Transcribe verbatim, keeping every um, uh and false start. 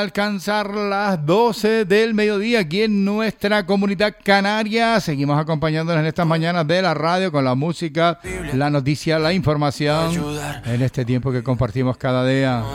Alcanzar las doce del mediodía aquí en nuestra comunidad canaria. Seguimos acompañándonos en estas mañanas de la radio con la música, la noticia, la información en este tiempo que compartimos cada día.